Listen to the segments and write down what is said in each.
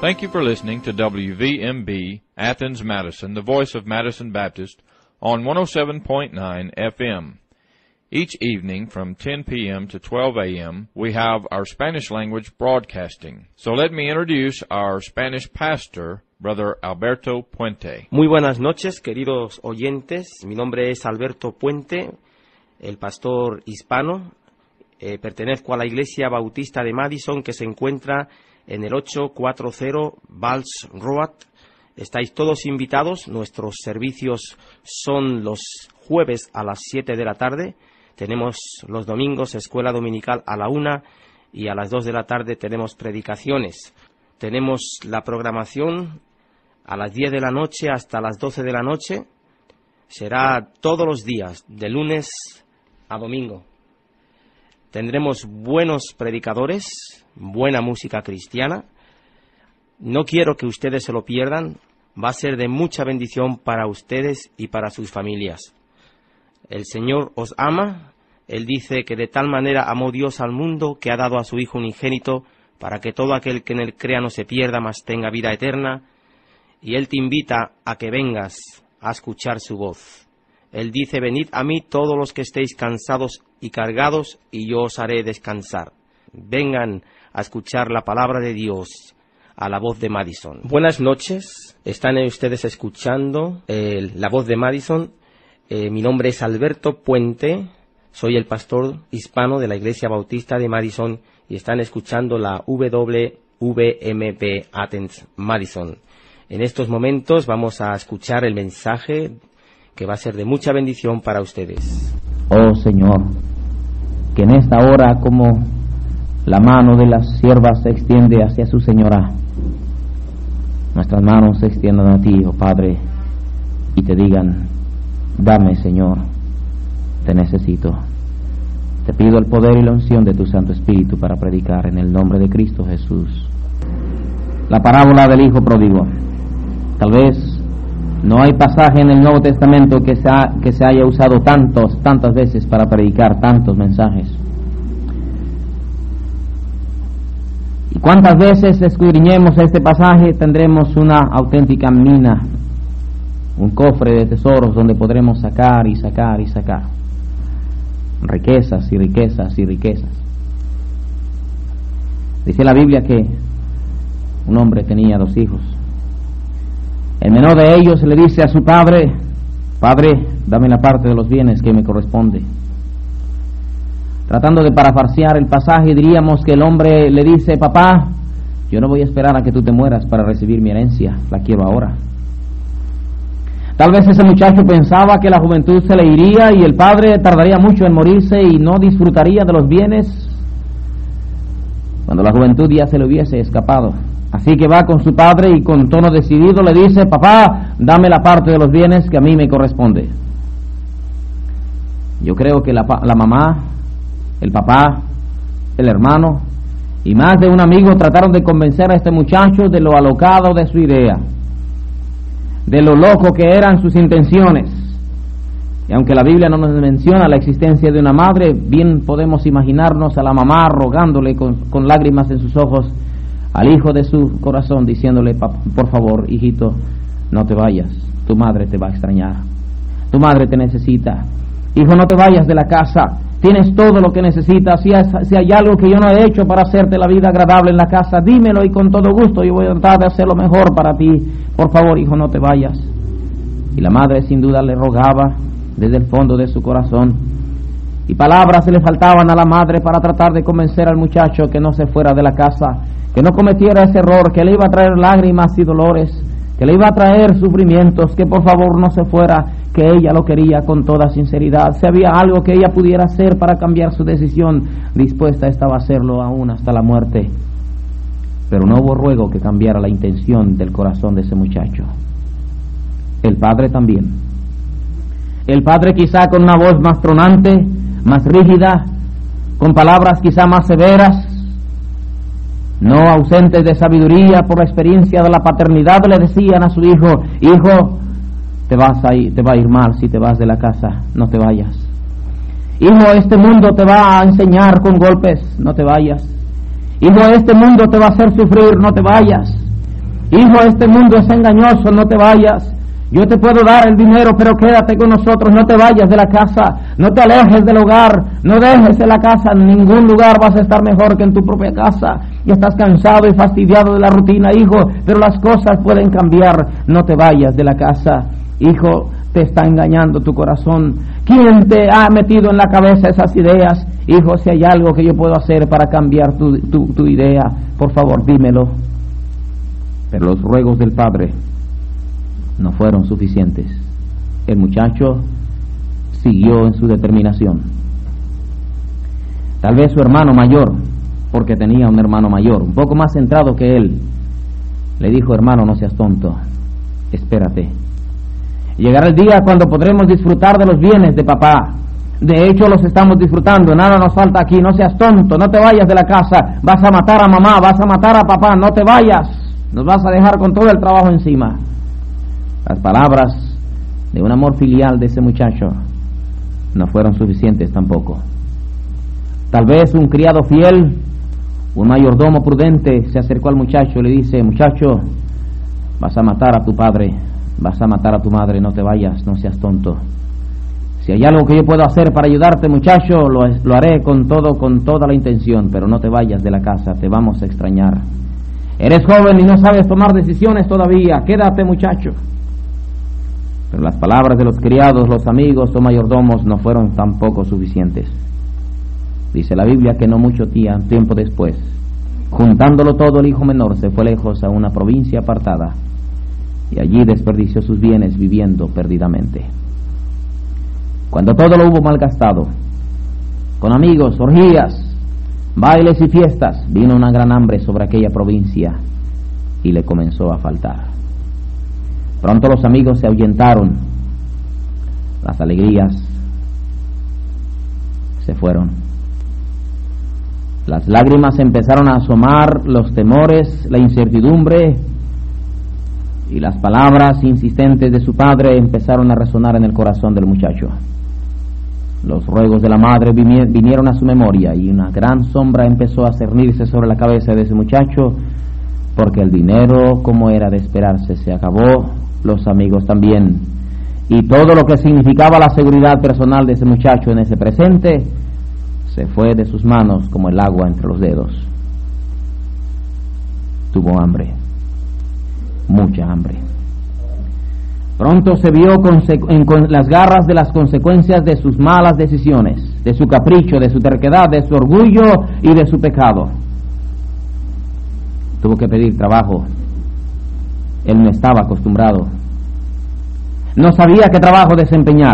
Thank you for listening to WVMB Athens, Madison, the voice of Madison Baptist, on 107.9 FM. Each evening from 10 p.m. to 12 a.m., we have our Spanish language broadcasting. So let me introduce our Spanish pastor, Brother Alberto Puente. Muy buenas noches, queridos oyentes. Mi nombre es Alberto Puente, el pastor hispano. Pertenezco a la Iglesia Bautista de Madison, que se encuentra en el 840 Valls Road. Estáis todos invitados. Nuestros servicios son los jueves a las 7 de la tarde. Tenemos los domingos escuela dominical a la 1 y a las 2 de la tarde tenemos predicaciones. Tenemos la programación a las 10 de la noche hasta las 12 de la noche. Será todos los días, de lunes a domingo. Tendremos buenos predicadores, buena música cristiana. No quiero que ustedes se lo pierdan. Va a ser de mucha bendición para ustedes y para sus familias. El Señor os ama. Él dice que de tal manera amó Dios al mundo que ha dado a su Hijo unigénito para que todo aquel que en él crea no se pierda, mas tenga vida eterna. Y Él te invita a que vengas a escuchar su voz. Él dice, venid a mí todos los que estéis cansados y cargados, y yo os haré descansar. Vengan a escuchar la palabra de Dios a la voz de Madison. Buenas noches, están ustedes escuchando la voz de Madison. Mi nombre es Alberto Puente, soy el pastor hispano de la Iglesia Bautista de Madison, y están escuchando la WVMB Athens Madison. En estos momentos vamos a escuchar el mensaje que va a ser de mucha bendición para ustedes. Oh Señor, que en esta hora como la mano de las siervas se extiende hacia su señora, nuestras manos se extiendan a ti, oh Padre, y te digan, dame Señor, te necesito. Te pido el poder y la unción de tu Santo Espíritu para predicar en el nombre de Cristo Jesús. La parábola del Hijo Pródigo. Tal vez no hay pasaje en el Nuevo Testamento que se haya usado tantas veces para predicar tantos mensajes. Y cuántas veces escudriñemos este pasaje tendremos una auténtica mina, un cofre de tesoros donde podremos sacar y sacar y sacar riquezas y riquezas y riquezas. Dice la Biblia que un hombre tenía 2 hijos. El menor de ellos le dice a su padre, Padre, dame la parte de los bienes que me corresponde. Tratando de parafrasear el pasaje, diríamos que el hombre le dice, papá, yo no voy a esperar a que tú te mueras para recibir mi herencia, la quiero ahora. Tal vez ese muchacho pensaba que la juventud se le iría y el padre tardaría mucho en morirse y no disfrutaría de los bienes cuando la juventud ya se le hubiese escapado. Así que va con su padre y con tono decidido le dice, papá, dame la parte de los bienes que a mí me corresponde. Yo creo que la mamá, el papá, el hermano y más de un amigo trataron de convencer a este muchacho de lo alocado de su idea, de lo loco que eran sus intenciones. Y aunque la Biblia no nos menciona la existencia de una madre, bien podemos imaginarnos a la mamá rogándole con lágrimas en sus ojos al hijo de su corazón, diciéndole, por favor, hijito, no te vayas, tu madre te va a extrañar, tu madre te necesita, hijo, no te vayas de la casa, tienes todo lo que necesitas, si hay algo que yo no he hecho para hacerte la vida agradable en la casa, dímelo y con todo gusto yo voy a tratar de hacer lo mejor para ti, por favor, hijo, no te vayas. Y la madre sin duda le rogaba desde el fondo de su corazón, y palabras se le faltaban a la madre para tratar de convencer al muchacho que no se fuera de la casa, que no cometiera ese error, que le iba a traer lágrimas y dolores, que le iba a traer sufrimientos, que por favor no se fuera, que ella lo quería con toda sinceridad. Si había algo que ella pudiera hacer para cambiar su decisión, dispuesta estaba a hacerlo aún hasta la muerte. Pero no hubo ruego que cambiara la intención del corazón de ese muchacho. El padre también. El padre quizá con una voz más tronante, más rígida, con palabras quizá más severas, no ausentes de sabiduría por la experiencia de la paternidad, le decían a su hijo, hijo, te va a ir mal si te vas de la casa, no te vayas. Hijo, este mundo te va a enseñar con golpes, no te vayas. Hijo, este mundo te va a hacer sufrir, no te vayas. Hijo, este mundo es engañoso, no te vayas. Yo te puedo dar el dinero, pero quédate con nosotros, no te vayas de la casa, no te alejes del hogar, no dejes de la casa, en ningún lugar vas a estar mejor que en tu propia casa. Y estás cansado y fastidiado de la rutina, hijo, pero las cosas pueden cambiar, no te vayas de la casa. Hijo, te está engañando tu corazón. ¿Quién te ha metido en la cabeza esas ideas? Hijo, si hay algo que yo puedo hacer para cambiar tu idea, por favor, dímelo. Pero los ruegos del padre no fueron suficientes. El muchacho siguió en su determinación. Tal vez su hermano mayor, porque tenía un hermano mayor, un poco más centrado que él, le dijo: hermano, no seas tonto, espérate. Llegará el día cuando podremos disfrutar de los bienes de papá. De hecho, los estamos disfrutando, nada nos falta aquí. No seas tonto, no te vayas de la casa, vas a matar a mamá, vas a matar a papá, no te vayas, nos vas a dejar con todo el trabajo encima. Las palabras de un amor filial de ese muchacho no fueron suficientes tampoco. Tal vez un criado fiel, un mayordomo prudente, se acercó al muchacho y le dice: muchacho, vas a matar a tu padre, vas a matar a tu madre, no te vayas, no seas tonto. Si hay algo que yo puedo hacer para ayudarte, muchacho, lo haré con toda la intención, pero no te vayas de la casa, te vamos a extrañar. Eres joven y no sabes tomar decisiones todavía, quédate, muchacho. Pero las palabras de los criados, los amigos o mayordomos no fueron tampoco suficientes. Dice la Biblia que no mucho tiempo después, juntándolo todo, el hijo menor se fue lejos a una provincia apartada y allí desperdició sus bienes viviendo perdidamente. Cuando todo lo hubo malgastado, con amigos, orgías, bailes y fiestas, vino una gran hambre sobre aquella provincia y le comenzó a faltar. Pronto los amigos se ahuyentaron, las alegrías se fueron, las lágrimas empezaron a asomar, los temores, la incertidumbre y las palabras insistentes de su padre empezaron a resonar en el corazón del muchacho. Los ruegos de la madre vinieron a su memoria y una gran sombra empezó a cernirse sobre la cabeza de ese muchacho, porque el dinero, como era de esperarse, se acabó, los amigos también, y todo lo que significaba la seguridad personal de ese muchacho en ese presente se fue de sus manos como el agua entre los dedos. Tuvo hambre, mucha hambre. Pronto se vio con las garras de las consecuencias de sus malas decisiones, de su capricho, de su terquedad, de su orgullo y de su pecado. Tuvo que pedir trabajo. Él no estaba acostumbrado, no sabía qué trabajo desempeñar.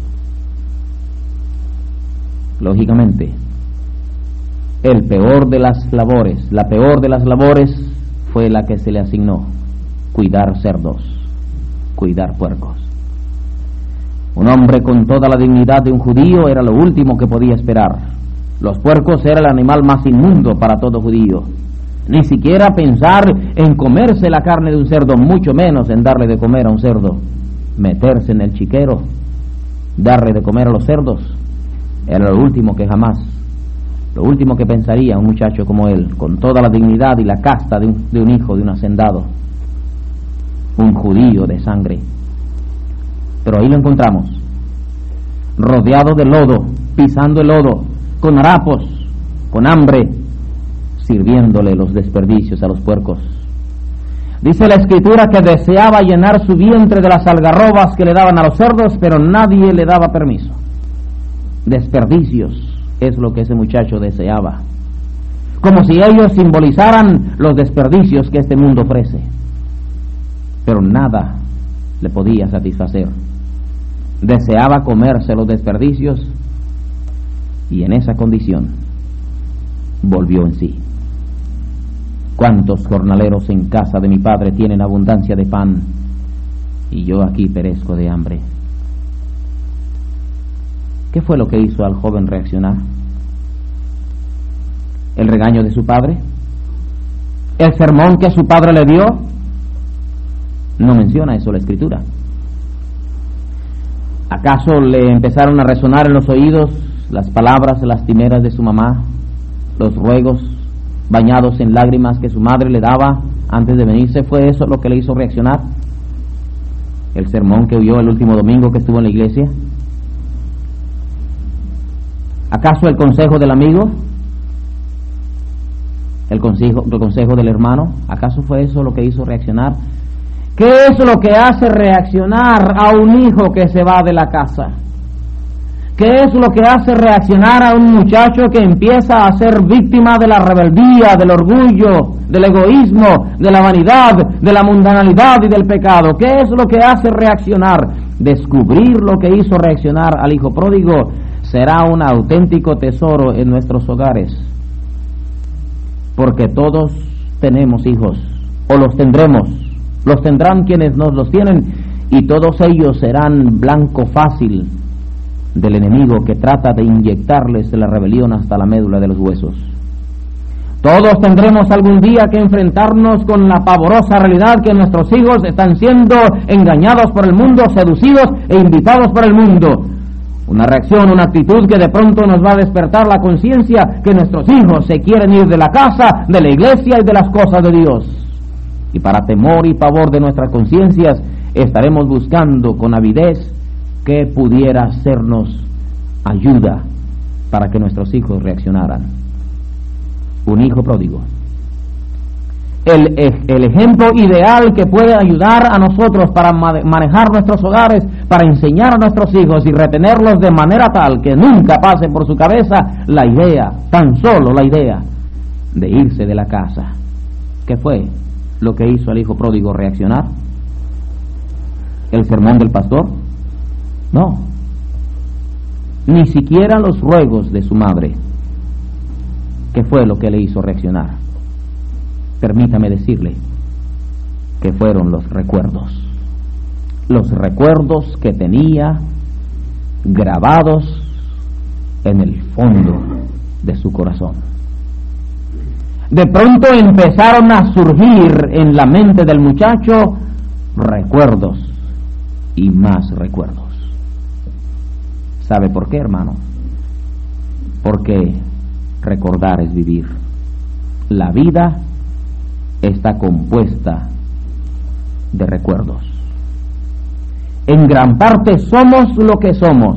Lógicamente, la peor de las labores fue la que se le asignó: cuidar cerdos, cuidar puercos. Un hombre con toda la dignidad de un judío era lo último que podía esperar. Los puercos era el animal más inmundo para todo judío. Ni siquiera pensar en comerse la carne de un cerdo, mucho menos en darle de comer a un cerdo. Meterse en el chiquero, darle de comer a los cerdos, era lo último que pensaría un muchacho como él, con toda la dignidad y la casta de un hijo de un hacendado, un judío de sangre. Pero ahí lo encontramos, rodeado de lodo, pisando el lodo, con harapos, con hambre, sirviéndole los desperdicios a los puercos. Dice la Escritura que deseaba llenar su vientre de las algarrobas que le daban a los cerdos, pero nadie le daba permiso. Desperdicios es lo que ese muchacho deseaba, como si ellos simbolizaran los desperdicios que este mundo ofrece. Pero nada le podía satisfacer. Deseaba comerse los desperdicios y en esa condición volvió en sí. ¿Cuántos jornaleros en casa de mi padre tienen abundancia de pan y yo aquí perezco de hambre? ¿Qué fue lo que hizo al joven reaccionar? ¿El regaño de su padre? ¿El sermón que su padre le dio? No menciona eso la Escritura. ¿Acaso le empezaron a resonar en los oídos las palabras lastimeras de su mamá, los ruegos bañados en lágrimas que su madre le daba antes de venirse, ¿fue eso lo que le hizo reaccionar? ¿El sermón que oyó el último domingo que estuvo en la iglesia? ¿Acaso el consejo del amigo? ¿El consejo del hermano? ¿Acaso fue eso lo que hizo reaccionar? ¿Qué es lo que hace reaccionar a un hijo que se va de la casa? ¿Qué es lo que hace reaccionar a un muchacho que empieza a ser víctima de la rebeldía, del orgullo, del egoísmo, de la vanidad, de la mundanalidad y del pecado? ¿Qué es lo que hace reaccionar? Descubrir lo que hizo reaccionar al hijo pródigo será un auténtico tesoro en nuestros hogares, porque todos tenemos hijos, o los tendremos, los tendrán quienes nos los tienen, y todos ellos serán blanco fácil del enemigo que trata de inyectarles la rebelión hasta la médula de los huesos. Todos tendremos algún día que enfrentarnos con la pavorosa realidad que nuestros hijos están siendo engañados por el mundo, seducidos e invitados por el mundo. Una reacción, una actitud que de pronto nos va a despertar la conciencia que nuestros hijos se quieren ir de la casa, de la iglesia y de las cosas de Dios. Y para temor y pavor de nuestras conciencias estaremos buscando con avidez que pudiera sernos ayuda para que nuestros hijos reaccionaran. Un hijo pródigo. El ejemplo ideal que puede ayudar a nosotros para manejar nuestros hogares, para enseñar a nuestros hijos y retenerlos de manera tal que nunca pase por su cabeza la idea, tan solo la idea, de irse de la casa. ¿Qué fue lo que hizo al hijo pródigo reaccionar? ¿El sermón del pastor? No, ni siquiera los ruegos de su madre. ¿Qué fue lo que le hizo reaccionar? Permítame decirle que fueron los recuerdos que tenía grabados en el fondo de su corazón. De pronto empezaron a surgir en la mente del muchacho recuerdos y más recuerdos. ¿Sabe por qué, hermano? Porque recordar es vivir. La vida está compuesta de recuerdos. En gran parte somos lo que somos,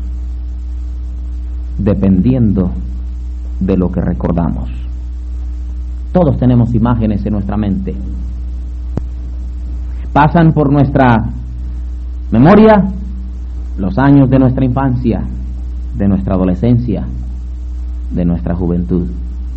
dependiendo de lo que recordamos. Todos tenemos imágenes en nuestra mente. Pasan por nuestra memoria los años de nuestra infancia, de nuestra adolescencia, de nuestra juventud.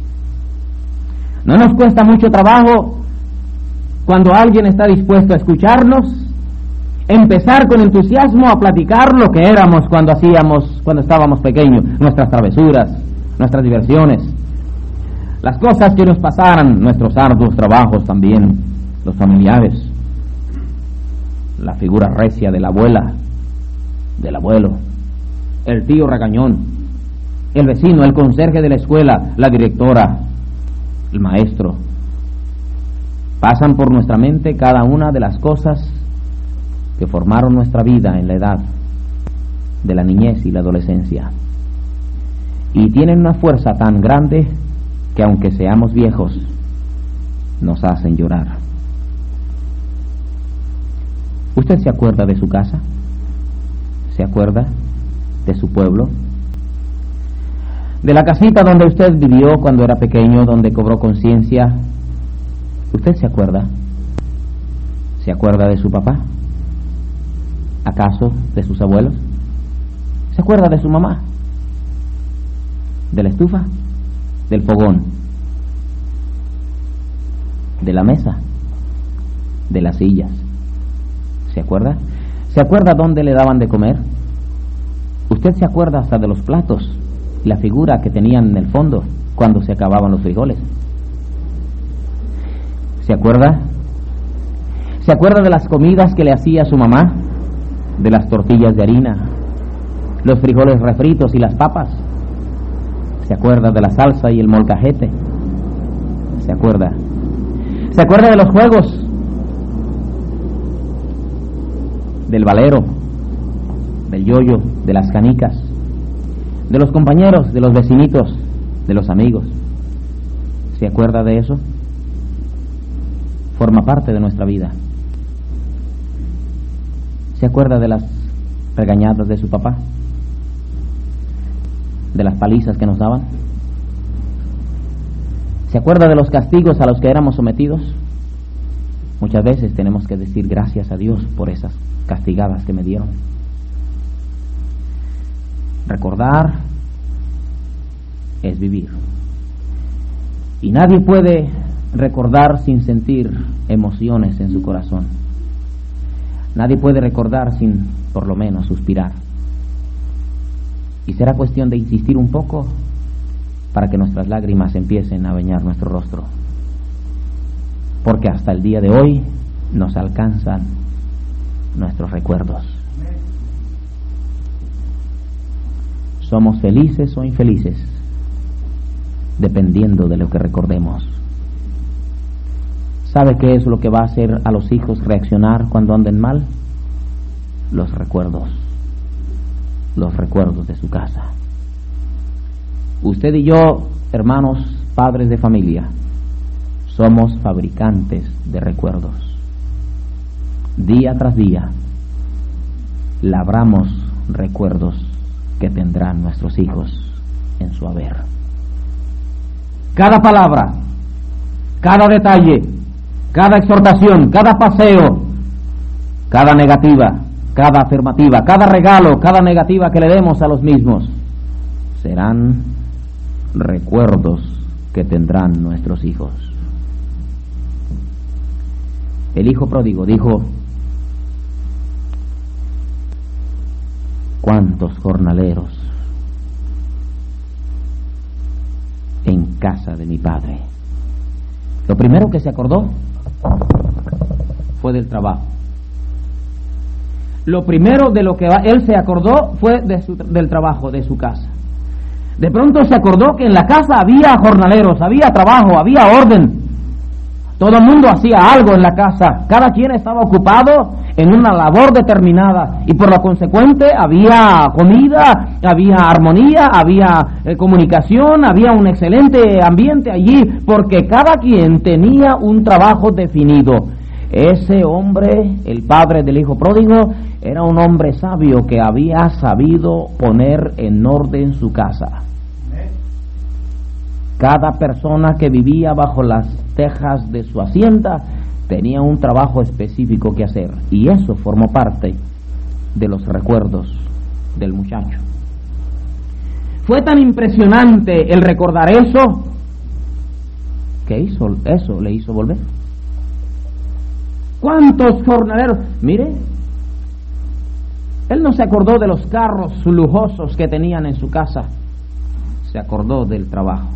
No nos cuesta mucho trabajo, cuando alguien está dispuesto a escucharnos, empezar con entusiasmo a platicar lo que éramos cuando estábamos pequeños, nuestras travesuras, nuestras diversiones, las cosas que nos pasaran, nuestros arduos trabajos también, los familiares, la figura recia de la abuela, del abuelo, el tío regañón, el vecino, el conserje de la escuela, la directora, el maestro. Pasan por nuestra mente cada una de las cosas que formaron nuestra vida en la edad de la niñez y la adolescencia, y tienen una fuerza tan grande que aunque seamos viejos nos hacen llorar. ¿Usted se acuerda de su casa? ¿Se acuerda de su pueblo? De la casita donde usted vivió cuando era pequeño, donde cobró conciencia. ¿Usted se acuerda? ¿Se acuerda de su papá? ¿Acaso de sus abuelos? ¿Se acuerda de su mamá? ¿De la estufa? ¿Del fogón? ¿De la mesa? ¿De las sillas? ¿Se acuerda? ¿Se acuerda dónde le daban de comer? ¿Usted se acuerda hasta de los platos y la figura que tenían en el fondo cuando se acababan los frijoles? ¿Se acuerda? ¿Se acuerda de las comidas que le hacía su mamá? De las tortillas de harina, los frijoles refritos y las papas. ¿Se acuerda de la salsa y el molcajete? ¿Se acuerda? ¿Se acuerda de los juegos? Del valero, del yoyo, de las canicas, de los compañeros, de los vecinitos, de los amigos. ¿Se acuerda de eso? forma parte de nuestra vida. ¿Se acuerda de las regañadas de su papá? ¿De las palizas que nos daban? ¿Se acuerda de los castigos a los que éramos sometidos? Muchas veces tenemos que decir gracias a Dios por esas castigadas que me dieron. Recordar es vivir. Y nadie puede recordar sin sentir emociones en su corazón. Nadie puede recordar sin, por lo menos, suspirar. Y será cuestión de insistir un poco para que nuestras lágrimas empiecen a bañar nuestro rostro. Porque hasta el día de hoy nos alcanzan nuestros recuerdos. Somos felices o infelices, dependiendo de lo que recordemos. ¿Sabe qué es lo que va a hacer a los hijos reaccionar cuando anden mal? Los recuerdos de su casa. Usted y yo, hermanos, padres de familia, somos fabricantes de recuerdos. Día tras día, labramos recuerdos que tendrán nuestros hijos en su haber. Cada palabra, cada detalle, cada exhortación, cada paseo, cada negativa, cada afirmativa, cada regalo, cada negativa que le demos a los mismos, serán recuerdos que tendrán nuestros hijos. El hijo pródigo dijo: ¿cuántos jornaleros en casa de mi padre? Lo primero que se acordó fue del trabajo. Lo primero de lo que él se acordó fue del trabajo, de su casa. De pronto se acordó que en la casa había jornaleros, había trabajo, había orden. Todo el mundo hacía algo en la casa. Cada quien estaba ocupado en una labor determinada y por lo consecuente había comida, había armonía, había comunicación, había un excelente ambiente allí porque cada quien tenía un trabajo definido. Ese hombre, el padre del hijo pródigo, era un hombre sabio que había sabido poner en orden su casa. Cada persona que vivía bajo las tejas de su hacienda tenía un trabajo específico que hacer, y eso formó parte de los recuerdos del muchacho. Fue tan impresionante el recordar eso que eso le hizo volver. ¿Cuántos jornaleros? Mire, él no se acordó de los carros lujosos que tenían en su casa, se acordó del trabajo.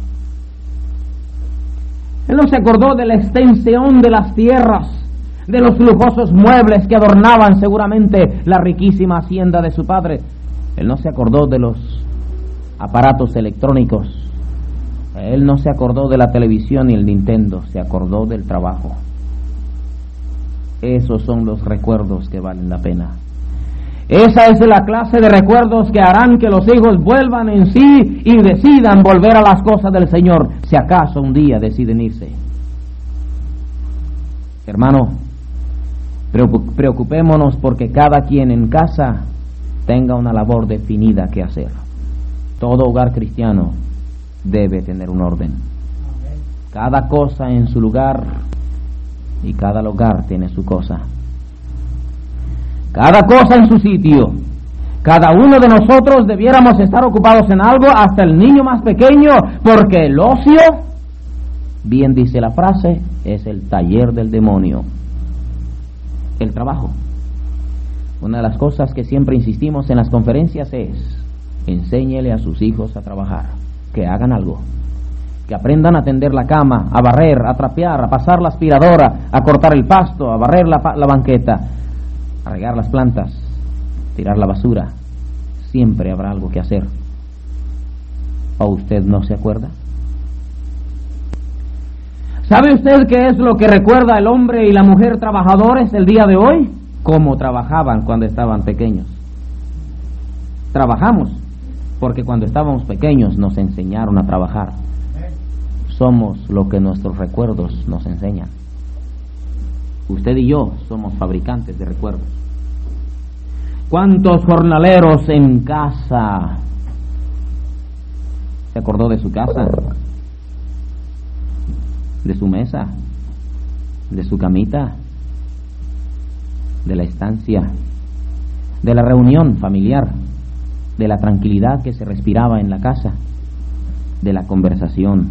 Él no se acordó de la extensión de las tierras, de los lujosos muebles que adornaban seguramente la riquísima hacienda de su padre. Él no se acordó de los aparatos electrónicos. Él no se acordó de la televisión y el Nintendo, se acordó del trabajo. Esos son los recuerdos que valen la pena. Esa es la clase de recuerdos que harán que los hijos vuelvan en sí y decidan volver a las cosas del Señor, si acaso un día deciden irse. Hermano, preocupémonos porque cada quien en casa tenga una labor definida que hacer. Todo hogar cristiano debe tener un orden. Cada cosa en su lugar y cada hogar tiene su cosa. Cada cosa en su sitio. Cada uno de nosotros debiéramos estar ocupados en algo, hasta el niño más pequeño, porque el ocio, bien dice la frase, es el taller del demonio. El trabajo. Una de las cosas que siempre insistimos en las conferencias es: enséñele a sus hijos a trabajar, que hagan algo, que aprendan a tender la cama, a barrer, a trapear, a pasar la aspiradora, a cortar el pasto, a barrer la banqueta, a regar las plantas, tirar la basura. Siempre habrá algo que hacer. ¿O usted no se acuerda? ¿Sabe usted qué es lo que recuerda el hombre y la mujer trabajadores el día de hoy? Cómo trabajaban cuando estaban pequeños. Trabajamos porque cuando estábamos pequeños nos enseñaron a trabajar. Somos lo que nuestros recuerdos nos enseñan. Usted y yo somos fabricantes de recuerdos. ¿Cuántos jornaleros en casa? ¿Se acordó de su casa? ¿De su mesa? ¿De su camita? ¿De la estancia? ¿De la reunión familiar? ¿De la tranquilidad que se respiraba en la casa? ¿De la conversación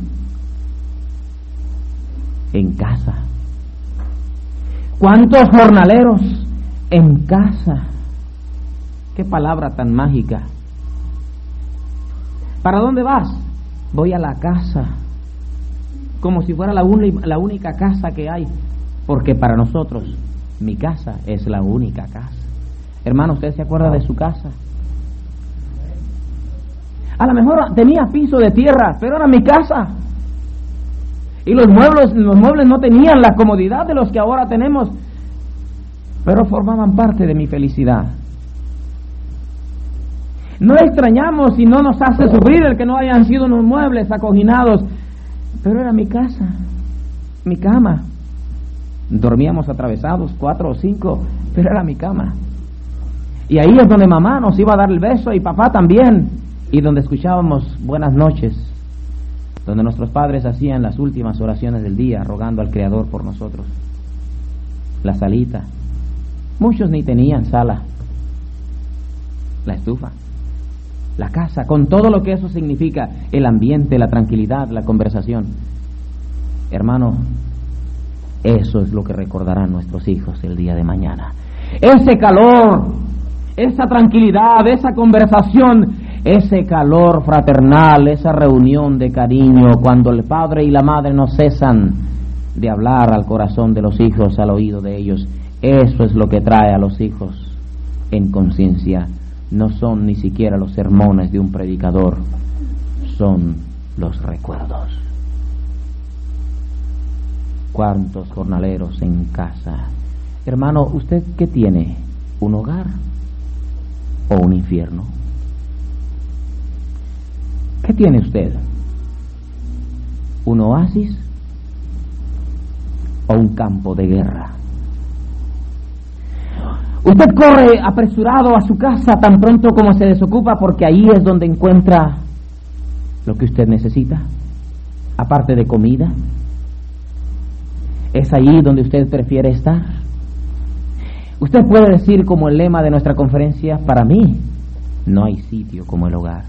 en casa? ¿Cuántos jornaleros en casa? Qué palabra tan mágica. ¿Para dónde vas? Voy a la casa. Como si fuera la única casa que hay. Porque para nosotros, mi casa es la única casa. Hermano, ¿usted se acuerda de su casa? A lo mejor tenía piso de tierra, pero era mi casa. Y los muebles no tenían la comodidad de los que ahora tenemos, pero formaban parte de mi felicidad. No extrañamos y no nos hace sufrir el que no hayan sido unos muebles acoginados, pero era mi casa, mi cama. Dormíamos atravesados 4 o 5, pero era mi cama. Y ahí es donde mamá nos iba a dar el beso y papá también, y donde escuchábamos buenas noches, donde nuestros padres hacían las últimas oraciones del día rogando al Creador por nosotros. La salita, muchos ni tenían sala, la estufa, la casa, con todo lo que eso significa, el ambiente, la tranquilidad, la conversación. Hermano, eso es lo que recordarán nuestros hijos el día de mañana. Ese calor, esa tranquilidad, esa conversación, ese calor fraternal, esa reunión de cariño, cuando el padre y la madre no cesan de hablar al corazón de los hijos, al oído de ellos. Eso es lo que trae a los hijos en conciencia. No son ni siquiera los sermones de un predicador, son los recuerdos. ¿Cuántos jornaleros en casa? Hermano, ¿usted qué tiene? ¿Un hogar o un infierno? ¿Qué tiene usted? ¿Un oasis o un campo de guerra? Usted corre apresurado a su casa tan pronto como se desocupa, porque ahí es donde encuentra lo que usted necesita, aparte de comida. ¿Es allí donde usted prefiere estar? Usted puede decir, como el lema de nuestra conferencia: para mí no hay sitio como el hogar.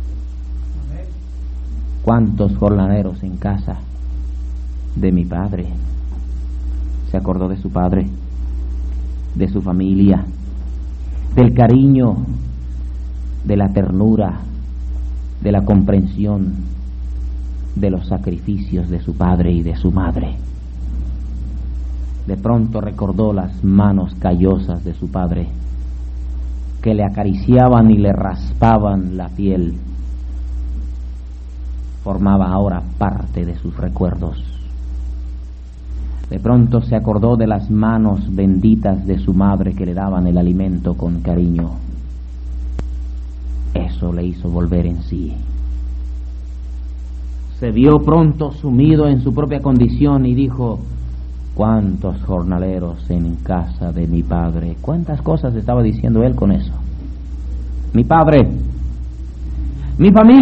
¿Cuántos jornaleros en casa de mi padre? ¿Se acordó de su padre? De su familia, del cariño, de la ternura, de la comprensión, de los sacrificios de su padre y de su madre. De pronto recordó las manos callosas de su padre, que le acariciaban y le raspaban la piel. Formaba ahora parte de sus recuerdos. De pronto se acordó de las manos benditas de su madre que le daban el alimento con cariño. Eso le hizo volver en sí. Se vio pronto sumido en su propia condición y dijo: ¿cuántos jornaleros en casa de mi padre? ¿Cuántas cosas estaba diciendo él con eso? Mi padre, mi familia.